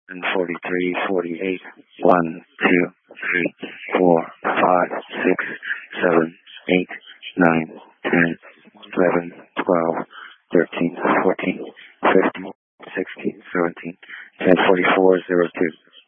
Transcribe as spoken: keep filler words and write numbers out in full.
and forty-three, forty-eight, one, two, three, four, five, six, seven, eight, nine, ten, eleven, twelve, thirteen, fourteen, fifteen, sixteen, seventeen, ten forty-four, zero two.